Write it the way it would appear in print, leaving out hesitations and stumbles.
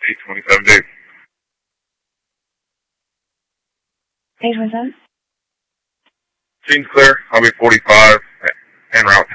827 days. 827? Scene's clear. I'll be 45 en route.